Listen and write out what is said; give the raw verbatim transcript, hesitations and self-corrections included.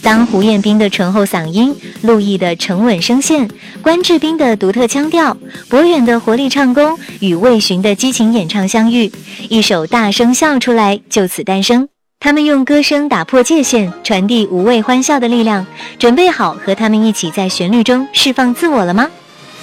当胡彦斌的醇厚嗓音、陆毅的沉稳声线、关智斌的独特腔调、博远的活力唱功与魏巡的激情演唱相遇，一首《大声笑出来》就此诞生。他们用歌声打破界限，传递无畏欢笑的力量。准备好和他们一起在旋律中释放自我了吗？